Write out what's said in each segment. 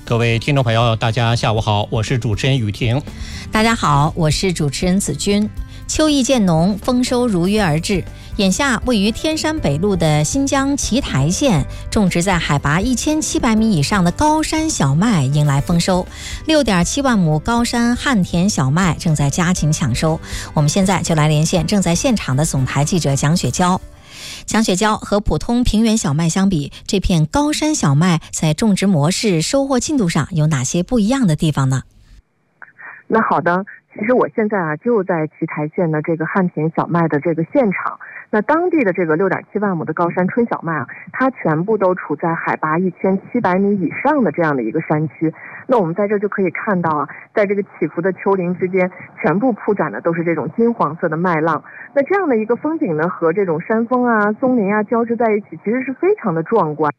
各位听众朋友，大家下午好，我是主持人雨婷。 大家好，我是主持人子君。秋意渐浓，丰收如约而至。眼下，位于天山北麓的新疆奇台县，种植在海拔1700米以上的高山小麦迎来丰收。6.7万亩高山旱田小麦正在加紧抢收。我们现在就来连线正在现场的总台记者蒋雪娇。蒋雪娇，和普通平原小麦相比，这片高山小麦在种植模式、收获进度上有哪些不一样的地方呢？ 那好的，其实我现在就在奇台县的这个旱田小麦的这个现场。那当地的这个6.7万亩的高山春小麦它全部都处在海拔1700米以上的这样的一个山区。那我们在这就可以看到在这个起伏的丘陵之间，全部铺展的都是这种金黄色的麦浪。那这样的一个风景呢，和这种山峰松林交织在一起，其实是非常的壮观。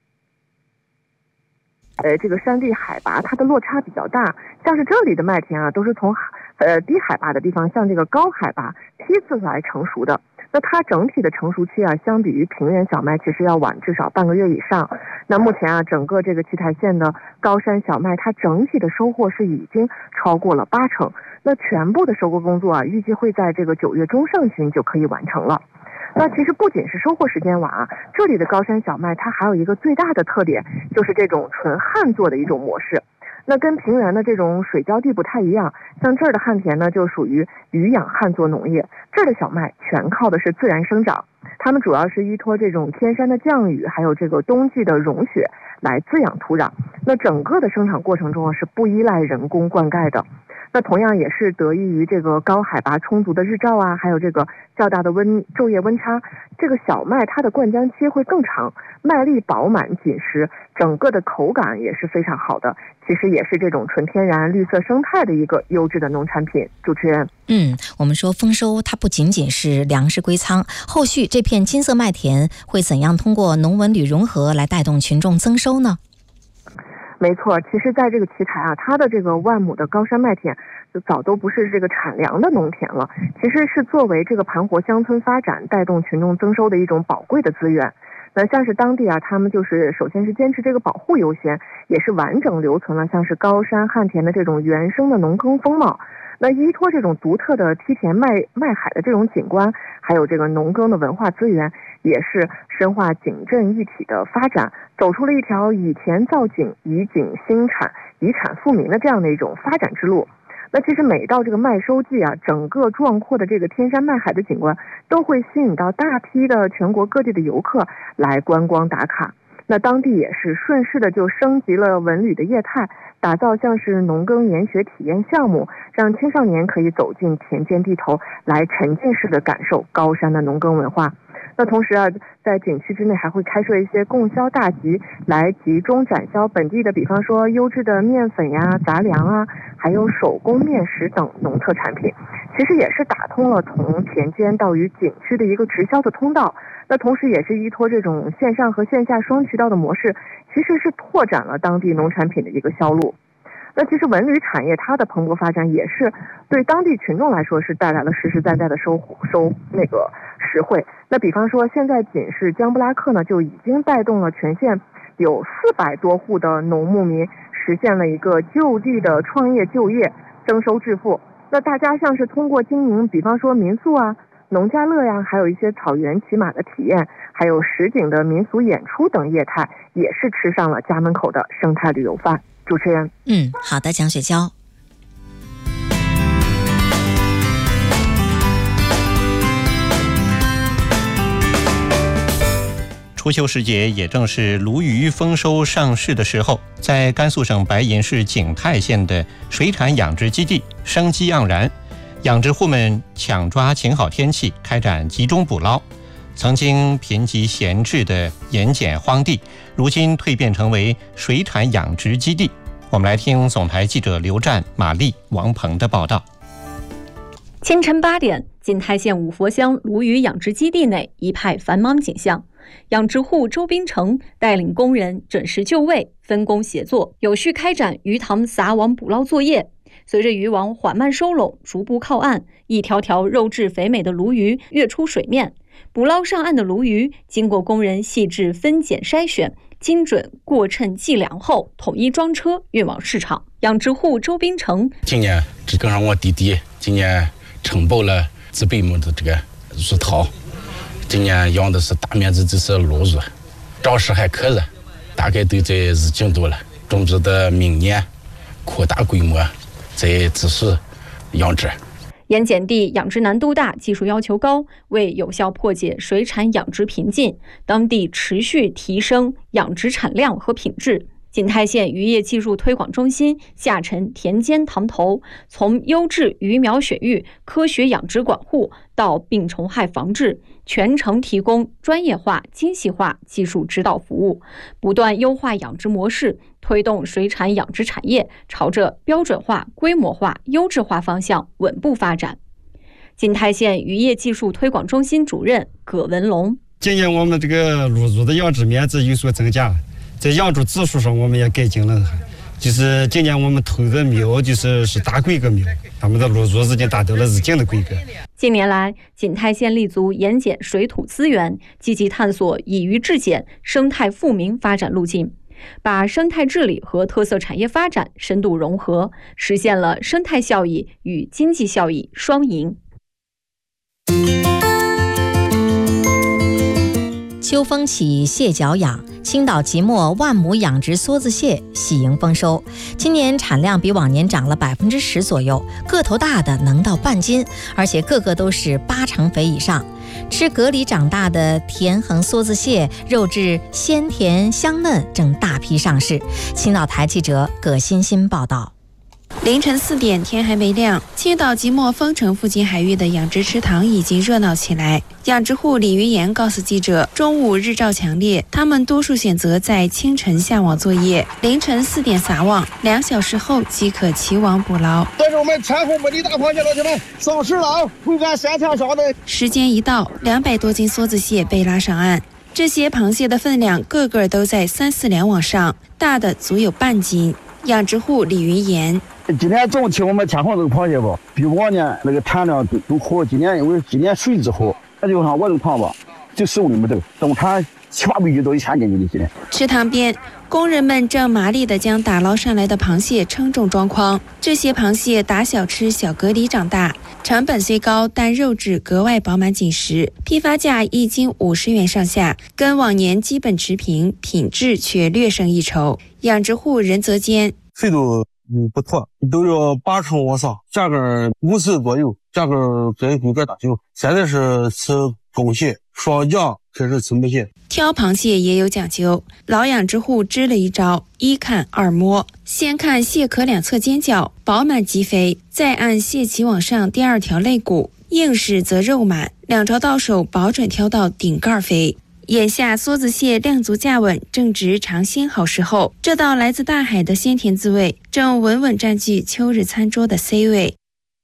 这个山地海拔它的落差比较大，像是这里的麦田都是从低海拔的地方向这个高海拔梯次来成熟的。那它整体的成熟期相比于平原小麦其实要晚至少半个月以上。那目前整个这个奇台县的高山小麦，它整体的收获是已经超过了80%。那全部的收割工作预计会在这个9月中上旬就可以完成了。那其实不仅是收获时间晚这里的高山小麦它还有一个最大的特点，就是这种纯旱作的一种模式。那跟平原的这种水浇地不太一样，像这儿的旱田呢就属于雨养旱作农业，这儿的小麦全靠的是自然生长，它们主要是依托这种天山的降雨，还有这个冬季的融雪来滋养土壤。那整个的生产过程中是不依赖人工灌溉的。那同样也是得益于这个高海拔充足的日照还有这个较大的昼夜温差，这个小麦它的灌浆期会更长，麦粒饱满紧实，整个的口感也是非常好的。其实也是这种纯天然绿色生态的一个优质的农产品。主持人， 我们说丰收它不仅仅是粮食归仓，后续这片金色麦田会怎样通过农文旅融合来带动群众增收呢？ 没错，其实在这个奇台它的这个万亩的高山麦田就早都不是这个产粮的农田了，其实是作为这个盘活乡村发展、带动群众增收的一种宝贵的资源。那像是当地他们就是首先是坚持这个保护优先，也是完整留存了像是高山旱田的这种原生的农耕风貌。那依托这种独特的梯田麦海的这种景观，还有这个农耕的文化资源，也是深化景镇一体的发展，走出了一条以田造景、以景兴产、以产富民的这样的一种发展之路。那其实每到这个麦收季整个壮阔的这个天山麦海的景观都会吸引到大批的全国各地的游客来观光打卡。那当地也是顺势的就升级了文旅的业态，打造像是农耕研学体验项目，让青少年可以走进田间地头，来沉浸式的感受高山的农耕文化。那同时在景区之内还会开设一些供销大集，来集中展销本地的，比方说优质的面粉杂粮还有手工面食等农特产品。其实也是打通了从田间到于景区的一个直销的通道。那同时也是依托这种线上和线下双渠道的模式，其实是拓展了当地农产品的一个销路。那其实文旅产业它的蓬勃发展，也是对当地群众来说是带来了实实在在的实惠。那比方说现在仅是江布拉克呢，就已经带动了全县有400多户的农牧民实现了一个就地的创业就业，增收致富。那大家像是通过经营比方说民宿农家乐还有一些草原骑马的体验，还有实景的民俗演出等业态，也是吃上了家门口的生态旅游饭。主持人， 好的，蒋雪娇。 初秋时节也正是鲈鱼丰收上市的时候，在甘肃省白银市景泰县的水产养殖基地生机盎然，养殖户们抢抓晴好天气，开展集中捕捞。曾经贫瘠闲置的盐碱荒地，如今蜕变成为水产养殖基地。我们来听总台记者刘战、马丽、王鹏的报道。 清晨8点，景泰县五佛乡鲈鱼养殖基地内一派繁忙景象。养殖户周斌成带领工人准时就位，分工协作，有序开展鱼塘撒网捕捞作业。随着渔网缓慢收拢，逐步靠岸，一条条肉质肥美的鲈鱼跃出水面。捕捞上岸的鲈鱼经过工人细致分拣筛选， 精准过秤计量后，统一装车运往市场。养殖户周斌成今年只跟上我弟弟，今年承包了100亩的这个乳桃，今年养的是大面积的是鹿乳，长势还可以，大概都在日进度了，种植的明年扩大规模再继续养殖。 盐碱地养殖难度大，技术要求高，为有效破解水产养殖瓶颈，当地持续提升养殖产量和品质。锦泰县渔业技术推广中心下沉田间塘头，从优质鱼苗选育、科学养殖管护到病虫害防治，全程提供专业化、精细化技术指导服务，不断优化养殖模式，推动水产养殖产业朝着标准化、规模化、优质化方向稳步发展。锦泰县渔业技术推广中心主任葛文龙： 今年我们这个鹿乳的养殖面积有所增加，在养殖技术上我们也改进了，就是今年我们投的苗是大规格苗，他们的鹿乳已经达到了日进的规格。 近年来，锦泰县立足盐碱水土资源，积极探索以渔制碱、生态富民发展路径，把生态治理和特色产业发展深度融合，实现了生态效益与经济效益双赢。 秋风起，蟹脚痒。青岛即墨万亩养殖梭子蟹喜迎丰收，今年产量比往年涨了10%左右，个头大的能到半斤，而且个个都是8成肥以上。吃蛤里长大的田横梭子蟹，肉质鲜甜香嫩，正大批上市。青岛台记者葛欣欣报道。 凌晨4点，天还没亮，青岛即墨丰城附近海域的养殖池塘已经热闹起来。养殖户李云岩告诉记者，中午日照强烈，他们多数选择在清晨下网作业，凌晨4点撒网，2小时后即可起网捕捞。 这是我们全湖本地大螃蟹，老铁们，上市了，口感鲜甜香的。 时间一到，200多斤梭子蟹被拉上岸，这些螃蟹的分量个个都在3、4两往上，大的足有半斤。养殖户李云岩： 今天中期我们天空这个螃蟹吧，比往年那个产量都好。今年因为今年水质好，那就像我这个塘吧，就15厘米多，总产7、8倍都1000斤就这些。 池塘边，工人们正麻利地将打捞上来的螃蟹称重装筐。这些螃蟹打小吃小蛤里长大，成本虽高，但肉质格外饱满紧实，批发价1斤50元上下，跟往年基本持平，品质却略胜一筹。养殖户任泽坚： 肥度不错，都要8成往上，价格50左右，价格在规格大小。现在是吃公蟹，双降开始吃母蟹。 挑螃蟹也有讲究，老养殖户支了一招：1看2摸，先看蟹壳两侧尖角饱满极肥，再按蟹鳍往上第2条肋骨，硬实则肉满，2招到手，保准挑到顶盖肥。眼下梭子蟹量足价稳，正值尝鲜好时候，这道来自大海的鲜甜滋味正稳稳占据秋日餐桌的 C 位。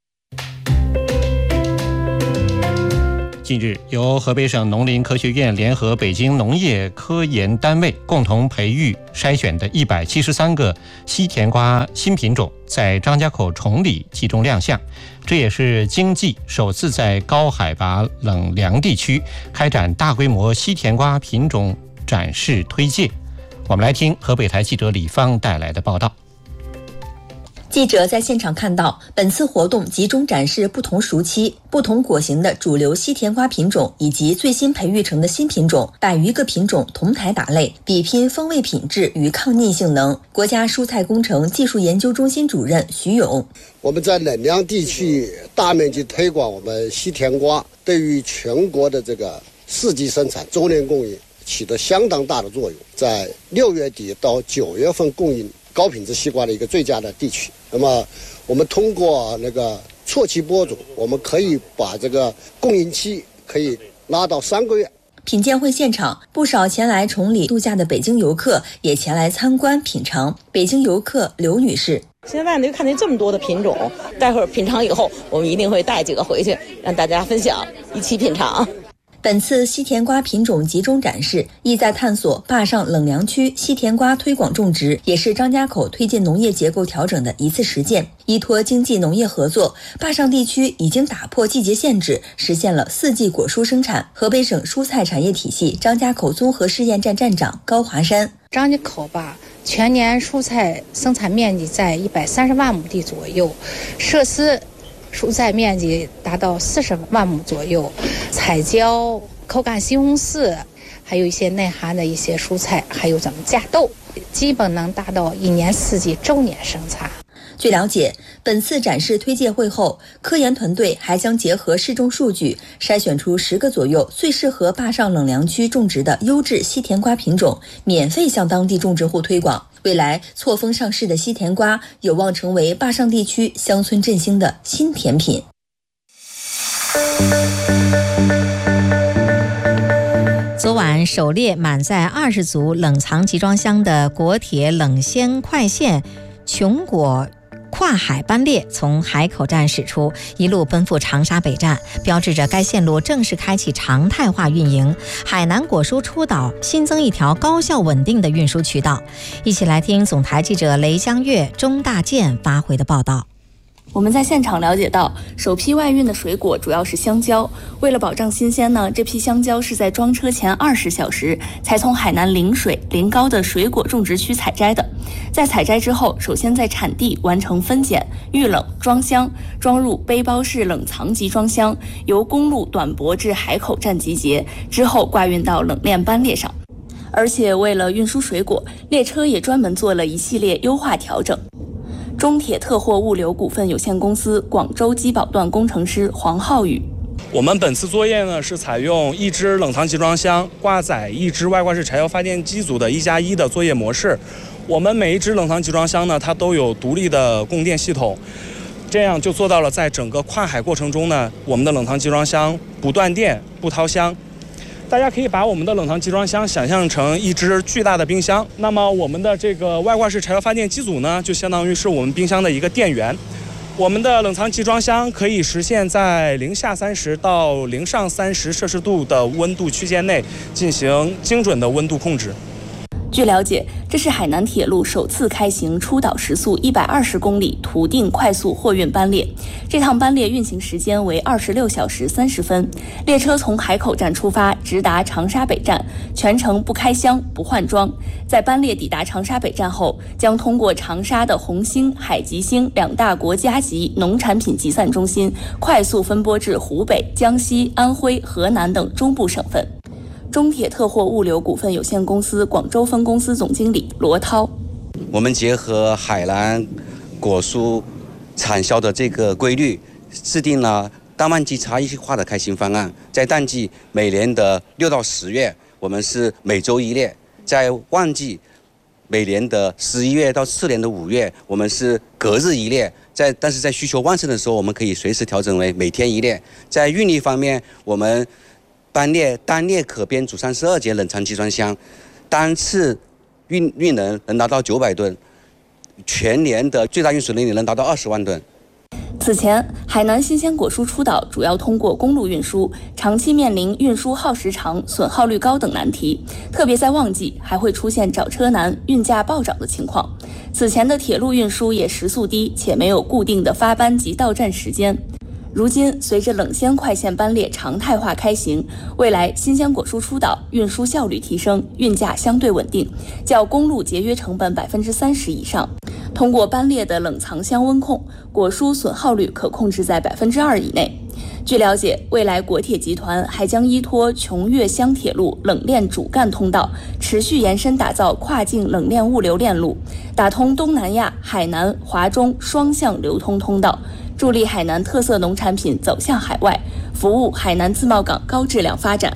近日，由河北省农林科学院联合北京农业科研单位共同培育筛选的173个西甜瓜新品种，在张家口崇礼集中亮相。这也是经济首次在高海拔冷凉地区开展大规模西甜瓜品种展示推介。我们来听河北台记者李芳带来的报道。 记者在现场看到，本次活动集中展示不同熟期、不同果型的主流西甜瓜品种，以及最新培育成的新品种100余个品种同台打擂，比拼风味品质与抗逆性能。国家蔬菜工程技术研究中心主任徐勇： 我们在冷凉地区大面积推广我们西甜瓜，对于全国的这个4季生产、周年供应起得相当大的作用，在6月底到9月份供应高品质西瓜的一个最佳的地区。那么我们通过那个错期播种，我们可以把这个供应期可以拉到3个月。 品鉴会现场，不少前来崇礼度假的北京游客也前来参观品尝。北京游客刘女士： 现在呢，看见这么多的品种，待会儿品尝以后，我们一定会带几个回去，让大家分享，一起品尝。 本次西甜瓜品种集中展示，意在探索坝上冷凉区西甜瓜推广种植，也是张家口推进农业结构调整的一次实践。依托经济农业合作，坝上地区已经打破季节限制，实现了4季果蔬生产。河北省蔬菜产业体系张家口综合试验站站长高华山： 张家口吧，全年蔬菜生产面积在130万亩地左右，设施蔬菜面积达到40万亩左右，彩椒、口感西红柿，还有一些内涵的一些蔬菜，还有咱们架豆，基本能达到1年4季周年生产。 据了解，本次展示推介会后，科研团队还将结合市种数据，筛选出10个左右最适合坝上冷凉区种植的优质西甜瓜品种，免费向当地种植户推广。未来错峰上市的西甜瓜有望成为坝上地区乡村振兴的新甜品。 昨晚首列满载20组冷藏集装箱的国铁冷鲜快线琼果跨海班列从海口站驶出，一路奔赴长沙北站，标志着该线路正式开启常态化运营。海南果蔬出岛新增一条高效稳定的运输渠道。一起来听总台记者雷江月、钟大建发回的报道。 我们在现场了解到，首批外运的水果主要是香蕉。为了保障新鲜呢，这批香蕉是在装车前20小时才从海南临水、临高的水果种植区采摘的。在采摘之后，首先在产地完成分拣、预冷、装箱，装入背包式冷藏集装箱，由公路短驳至海口站集结，之后挂运到冷链班列上。而且为了运输水果，列车也专门做了一系列优化调整。中铁特货物流股份有限公司广州基宝段工程师黄浩宇： 我们本次作业呢是采用1只冷藏集装箱挂载1只外挂式柴油发电机组的1+1的作业模式。我们每一只冷藏集装箱呢，它都有独立的供电系统，这样就做到了在整个跨海过程中呢，我们的冷藏集装箱不断电、不掏箱。大家可以把我们的冷藏集装箱想象成一只巨大的冰箱，那么我们的这个外挂式柴油发电机组呢，就相当于是我们冰箱的一个电源。我们的冷藏集装箱可以实现在零下30到零上30摄氏度的温度区间内进行精准的温度控制。 据了解，这是海南铁路首次开行出岛时速120公里途定快速货运班列。这趟班列运行时间为26小时30分，列车从海口站出发，直达长沙北站，全程不开箱、不换装。在班列抵达长沙北站后，将通过长沙的红星、海吉星2大国家级农产品集散中心，快速分拨至湖北、江西、安徽、河南等中部省份。中铁特货物流股份有限公司广州分公司总经理罗涛： 我们结合海南果蔬产销的这个规律，制定了淡旺季差异化的开行方案。在淡季每年的6到10月，我们是每周1列；在旺季每年的11月到次年的5月，我们是隔日1列。但是在需求旺盛的时候，我们可以随时调整为每天1列。在运力方面，我们单列可编组32节冷藏集装箱，单次运能达到900吨，全年的最大运输能力能达到20万吨。 此前，海南新鲜果蔬出岛主要通过公路运输，长期面临运输耗时长、损耗率高等难题，特别在旺季还会出现找车难、运价暴涨的情况。此前的铁路运输也时速低，且没有固定的发班及到站时间。如今，随着冷鲜快线班列常态化开行，未来新鲜果蔬出岛运输效率提升，运价相对稳定，较公路节约成本30%以上。通过班列的冷藏箱温控，果蔬损耗率可控制在2%以内。据了解，未来国铁集团还将依托琼粤湘铁路冷链主干通道，持续延伸打造跨境冷链物流链路，打通东南亚、海南、华中双向流通通道，助力海南特色农产品走向海外，服务海南自贸港高质量发展。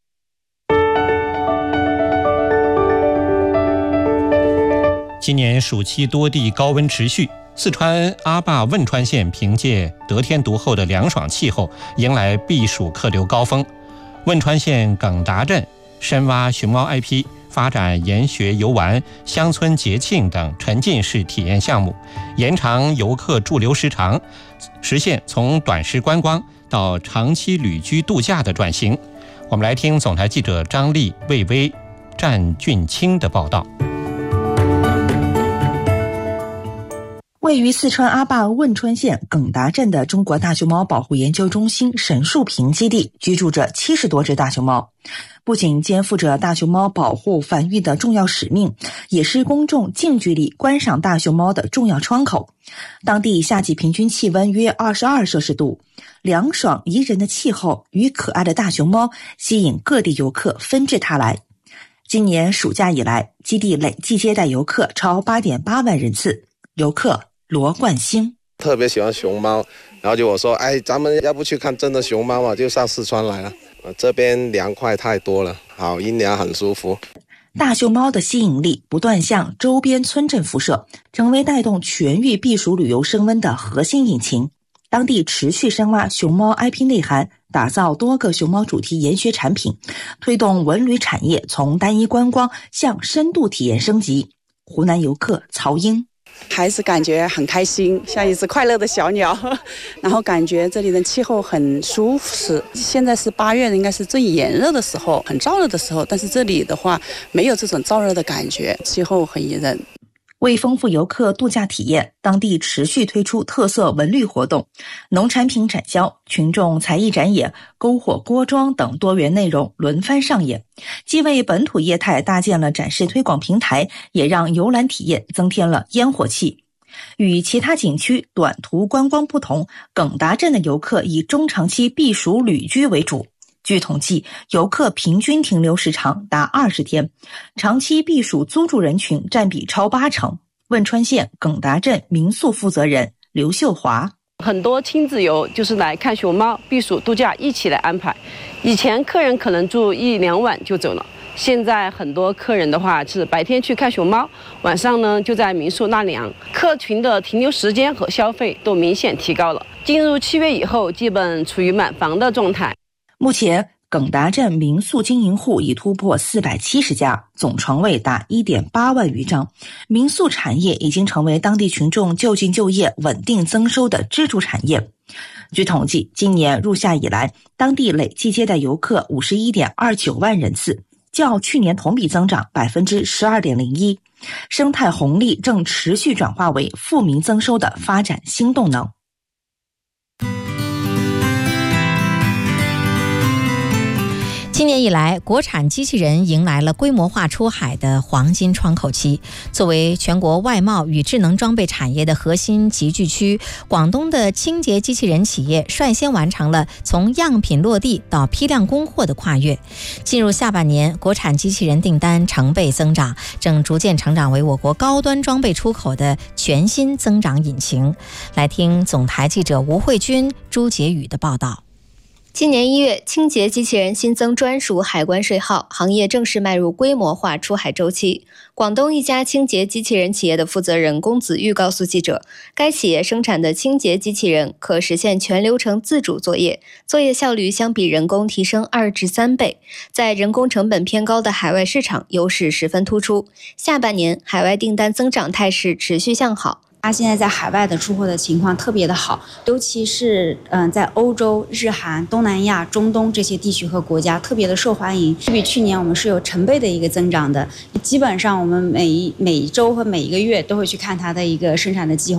今年暑期多地高温持续，四川阿坝汶川县凭借得天独厚的凉爽气候，迎来避暑客流高峰。汶川县耿达镇深挖熊猫 IP， 发展研学游玩、乡村节庆等沉浸式体验项目，延长游客驻留时长，实现从短时观光到长期旅居度假的转型。 我们来听总台记者张丽、魏巍、战俊清的报道。 位于四川阿坝汶川县耿达镇的中国大熊猫保护研究中心沈树坪基地居住着70多只大熊猫，不仅肩负着大熊猫保护繁育的重要使命，也是公众近距离观赏大熊猫的重要窗口。当地夏季平均气温约22摄氏度，凉爽宜人的气候与可爱的大熊猫吸引各地游客纷至沓来。今年暑假以来，基地累计接待游客超8.8万人次。游客罗冠星特别喜欢熊猫，然后就我说，咱们要不去看真的熊猫嘛，就上四川来了。这边凉快太多了，好阴凉，很舒服。 大熊猫的吸引力不断向周边村镇辐射，成为带动全域避暑旅游升温的核心引擎。当地持续深挖熊猫 IP 内涵，打造多个熊猫主题研学产品，推动文旅产业从单一观光向深度体验升级。湖南游客曹英还是感觉很开心，像一只快乐的小鸟，然后感觉这里的气候很舒适。现在是8月，应该是最炎热的时候，很燥热的时候，但是这里的话没有这种燥热的感觉，气候很宜人。 为丰富游客度假体验，当地持续推出特色文旅活动，农产品展销、群众才艺展演、篝火锅庄等多元内容轮番上演，既为本土业态搭建了展示推广平台，也让游览体验增添了烟火气。与其他景区短途观光不同，耿达镇的游客以中长期避暑旅居为主。据统计，游客平均停留时长达20天，长期避暑租住人群占比超80%。汶川县耿达镇民宿负责人刘秀华： 很多亲子游就是来看熊猫、避暑度假一起来安排。以前客人可能住1-2晚就走了，现在很多客人的话是白天去看熊猫，晚上呢就在民宿纳凉，客群的停留时间和消费都明显提高了。进入7月以后，基本处于满房的状态。 目前耿达镇民宿经营户已突破470家，总床位达1.8万余张。民宿产业已经成为当地群众就近就业、稳定增收的支柱产业。据统计，今年入夏以来，当地累计接待游客51.29万人次，较去年同比增长12.01%。生态红利正持续转化为富民增收的发展新动能。 今年以来，国产机器人迎来了规模化出海的黄金窗口期。作为全国外贸与智能装备产业的核心集聚区，广东的清洁机器人企业率先完成了从样品落地到批量供货的跨越。进入下半年，国产机器人订单成倍增长，正逐渐成长为我国高端装备出口的全新增长引擎。来听总台记者吴慧君、朱杰宇的报道。 今年1月，清洁机器人新增专属海关税号，行业正式迈入规模化出海周期。广东一家清洁机器人企业的负责人龚子玉告诉记者，该企业生产的清洁机器人可实现全流程自主作业，作业效率相比人工提升2至3倍，在人工成本偏高的海外市场优势十分突出。下半年海外订单增长态势持续向好。 它现在在海外的出货的情况特别的好，尤其是在欧洲、日韩、东南亚、中东这些地区和国家特别的受欢迎，比去年我们是有成倍的一个增长的。基本上我们每一周和每一个月都会去看它的一个生产的计划。